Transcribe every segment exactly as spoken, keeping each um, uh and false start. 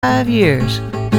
Five years.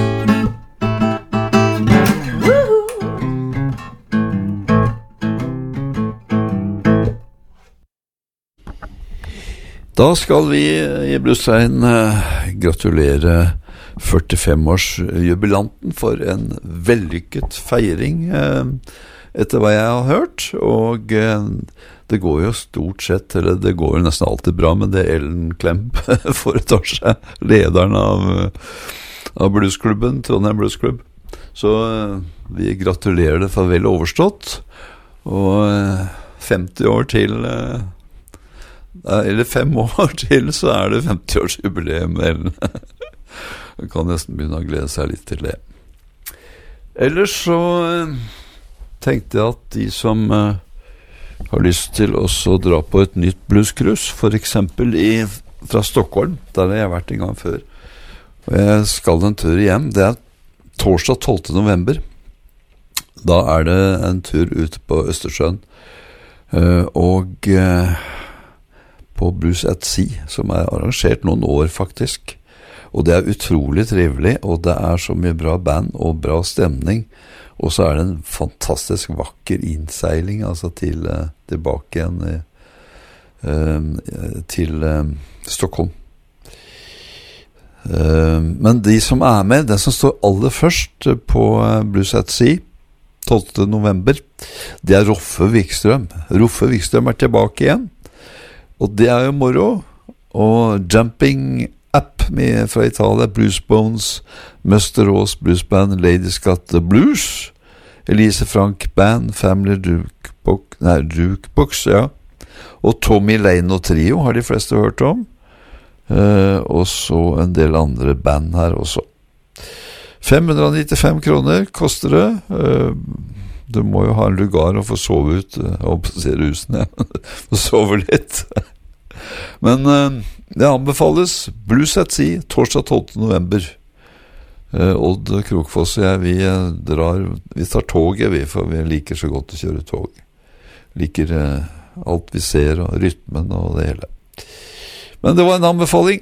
Da skal vi i Bluesveien gratulere førtifem-årsjubilanten for en vellykket feiring, etter hva jeg har hørt, og det går jo stort sett, eller det går jo nesten alltid bra med det Ellen Klemp foretar seg, lederen av, av bluesklubben, Trondheim Bluesklubb. Så vi gratulerer det for vel overstått, og femti år til, eller fem år til, så er det femti-årsjubileum, Ellen. Man kan nesten begynne å glede seg litt til det. Ellers så tenkte jeg at de som uh, har lyst til også å dra på et nytt bluescruise, for eksempel i, fra Stockholm, der har jeg vært en gang før, og jeg skal en tur igjen. Det er torsdag tolvte november. Da er det en tur ute på Østersjøen, uh, og uh, på Blues at Sea, som er arrangert noen år faktisk. Og det er utrolig trivelig, og det er så mye bra band og bra stemning. Og så er det en fantastisk vakker innseiling, altså til, uh, tilbake igjen uh, til uh, Stockholm. Uh, men de som er med, den som står aller først på uh, Blues at Sea, tolvte november, det er Roffe Wikstrøm. Roffe Wikstrøm er tilbake igjen, og det er jo moro. Og Jumping Up med, fra Italia, Blues Bones, Muster Rose Blues Band, Ladies Got the Blues, Elise Frank Band, Family Jukebox, nei, Jukebox, ja, og Tommy Lane og Trio har de fleste hørt om, uh, og så en del andre band her også. fem hundre og nittifem kroner koster det. uh, du må jo ha en lugar og få sove ut, uh, og se rusen, ja, og sove litt. Men uh, det anbefales. Blues at Sea, torsdag tolvte november. Uh, Odd Krokfoss og jeg, vi uh, drar, vi tar toget, vi, for vi liker så godt å kjøre tog. Liker uh, alt vi ser, og rytmen og det hele. Men det var en anbefaling.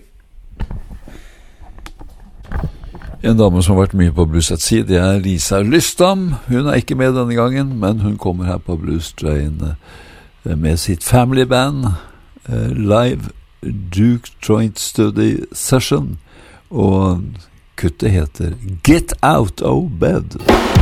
En dame som har vært mye på Blues at Sea, det er Lisa Lystam. Hun er ikke med denne gangen, men hun kommer her på Blues Train uh, med sitt family band, uh, live Duke Joint Study Session, og kuttet heter Get Out of Bed.